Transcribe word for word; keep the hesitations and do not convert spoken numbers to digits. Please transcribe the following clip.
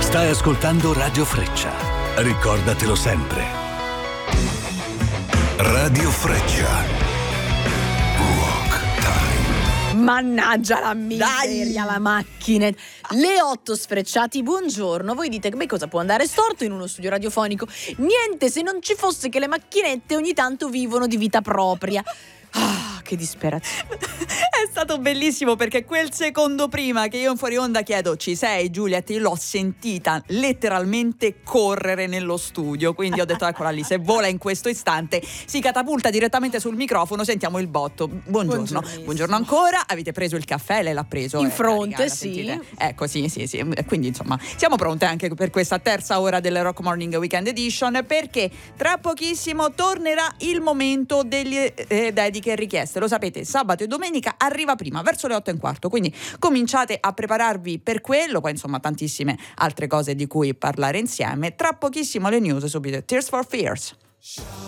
Stai ascoltando Radio Freccia. Ricordatelo sempre. Radio Freccia. Rock Time. Mannaggia la miseria, la macchina. Le otto sfrecciati, buongiorno. Voi dite, beh, cosa può andare storto in uno studio radiofonico? Niente, se non ci fosse che le macchinette ogni tanto vivono di vita propria. Ah, che disperazione. È stato bellissimo perché quel secondo prima che io in fuori onda chiedo ci sei Giulia, ti l'ho sentita letteralmente correre nello studio, quindi ho detto eccola lì, se vola in questo istante si catapulta direttamente sul microfono, sentiamo il botto. Buongiorno, buongiorno ancora, avete preso il caffè? Lei l'ha preso? In eh, fronte, carica, sì. sentite? Ecco, sì, sì, sì, quindi insomma siamo pronte anche per questa terza ora del Rock Morning Weekend Edition, perché tra pochissimo tornerà il momento delle eh, dediche e richieste. Lo sapete, sabato e domenica arriva prima, verso le otto e un quarto, quindi cominciate a prepararvi per quello, poi insomma tantissime altre cose di cui parlare insieme. Tra pochissimo le news, subito Tears for Fears.